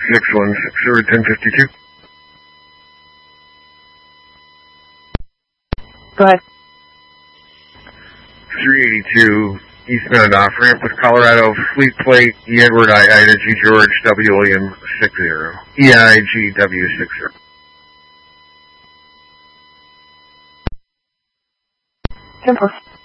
1052. Go ahead. 382 eastbound off ramp with Colorado Fleet Plate E Edward I Ida G George W William 60 EIGW 60. 10-4.